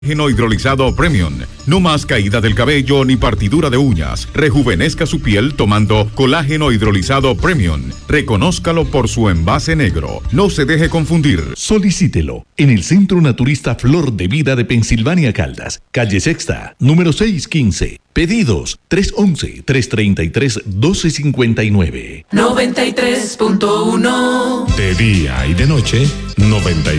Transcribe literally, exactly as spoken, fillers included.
Colágeno hidrolizado Premium. No más caída del cabello ni partidura de uñas. Rejuvenezca su piel tomando colágeno hidrolizado Premium. Reconózcalo por su envase negro. No se deje confundir. Solicítelo en el Centro Naturista Flor de Vida de Pensilvania Caldas, calle Sexta, número seiscientos quince. Pedidos tres once, tres treinta y tres, doce cincuenta y nueve. noventa y tres punto uno. De día y de noche, noventa y